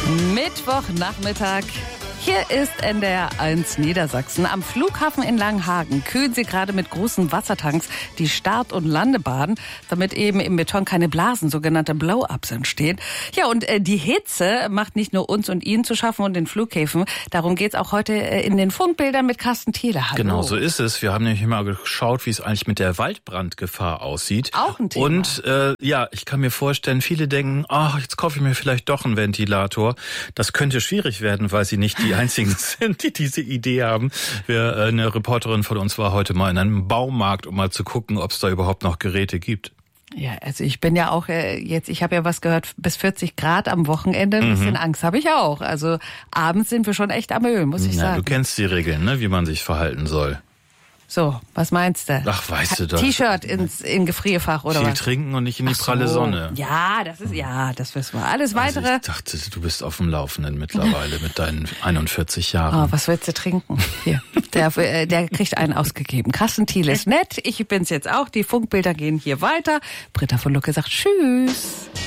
Mittwochnachmittag. Hier ist NDR 1 Niedersachsen. Am Flughafen in Langenhagen kühlen sie gerade mit großen Wassertanks die Start- und Landebahn, damit eben im Beton keine Blasen, sogenannte Blow-ups entstehen. Ja, und die Hitze macht nicht nur uns und Ihnen zu schaffen und den Flughäfen. Darum geht's auch heute in den Funkbildern mit Carsten Thiele. Hallo. Genau, so ist es. Wir haben nämlich mal geschaut, wie es eigentlich mit der Waldbrandgefahr aussieht. Auch ein Thema. Und ich kann mir vorstellen, viele denken, jetzt kaufe ich mir vielleicht doch einen Ventilator. Das könnte schwierig werden, weil sie nicht die einzigen sind, die diese Idee haben. Eine Reporterin von uns war heute mal in einem Baumarkt, um mal zu gucken, ob es da überhaupt noch Geräte gibt. Ja, also ich bin ja auch ich habe ja was gehört, bis 40 Grad am Wochenende. Ein bisschen Angst habe ich auch. Also abends sind wir schon echt am Öl, muss ich sagen. Du kennst die Regeln, ne, wie man sich verhalten soll. So, was meinst du? Ach, weißt du doch. T-Shirt in Gefrierfach oder Viel was? trinken und nicht in die pralle Sonne. Ja, das wissen wir. Alles Weitere. Also ich dachte, du bist auf dem Laufenden mittlerweile mit deinen 41 Jahren. Oh, was willst du trinken? Hier, der kriegt einen ausgegeben. Carsten Thiele ist nett, ich bin's jetzt auch. Die Funkbilder gehen hier weiter. Britta von Lucke sagt Tschüss.